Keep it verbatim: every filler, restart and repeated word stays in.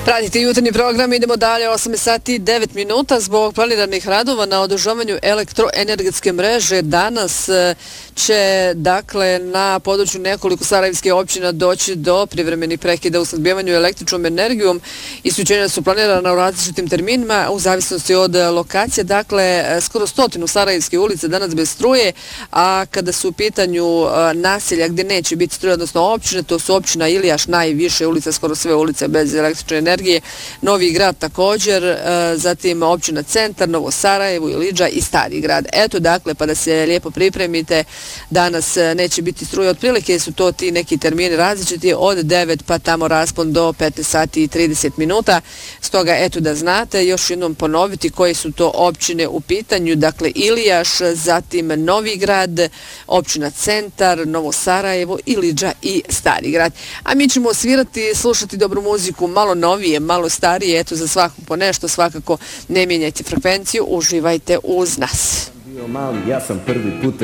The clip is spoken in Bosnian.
Pratite jutarnji program, idemo dalje, osam sati i devet minuta. Zbog planiranih radova na održavanju elektroenergetske mreže danas će, dakle, na području nekoliko sarajevskih općina doći do privremenih prekida u snabdevanju električnom energijom. Isključenja su planirana u različitim terminima u zavisnosti od lokacije. Dakle, skoro stotinu sarajevskih ulica danas bez struje, a kada su u pitanju naselja gdje neće biti struje, odnosno općine, to su općina Ilijaš, najviše ulica, skoro sve ulice bez električne energije, Novi Grad također, zatim općina Centar, Novo Sarajevo, Ilidža i Stari Grad. Eto, dakle, pa da se lijepo pripremite, danas neće biti struje, otprilike su to ti neki termini različiti, od devet pa tamo raspon do petnaest sati i trideset minuta. Stoga, eto da znate, još jednom ponoviti koje su to općine u pitanju, dakle Ilijaš, zatim Novi Grad, općina Centar, Novo Sarajevo, Ilidža i Stari Grad. A mi ćemo svirati, slušati dobru muziku, malo novije, malo starije, eto za svako po nešto, svakako ne mijenjajte frekvenciju, uživajte uz nas. Bio mali, ja sam prvi put